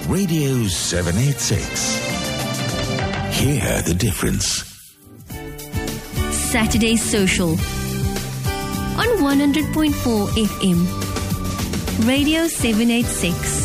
Radio 786. Hear the difference. Saturday Social on 100.4 FM. Radio 786.